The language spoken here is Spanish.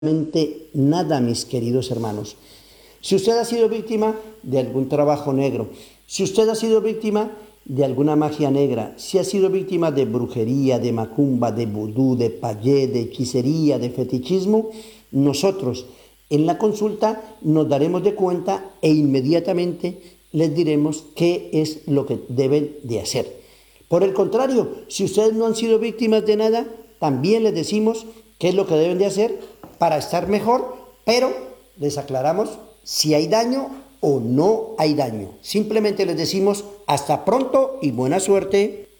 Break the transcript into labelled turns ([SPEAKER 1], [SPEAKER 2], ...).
[SPEAKER 1] Nada, mis queridos hermanos. Si usted ha sido víctima de algún trabajo negro, si usted ha sido víctima de alguna magia negra, si ha sido víctima de brujería, de macumba, de vudú, de payé, de hechicería, de fetichismo, nosotros en la consulta nos daremos de cuenta e inmediatamente les diremos qué es lo que deben de hacer. Por el contrario, si ustedes no han sido víctimas de nada, también les decimos qué es lo que deben de hacer para estar mejor, pero les aclaramos si hay daño o no hay daño. Simplemente les decimos hasta pronto y buena suerte.